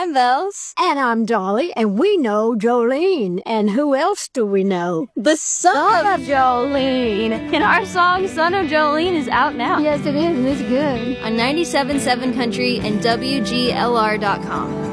I'm Bells. And I'm Dolly, and we know Jolene. And who else do we know? The son of Jolene. And our song, Son of Jolene, is out now. Yes, it is, and it's good. On 97.7 Country and WGLR.com.